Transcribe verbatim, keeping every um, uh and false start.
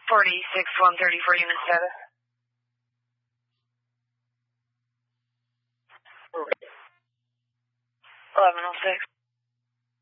forty-six, one thirty-four unit status. eleven oh six.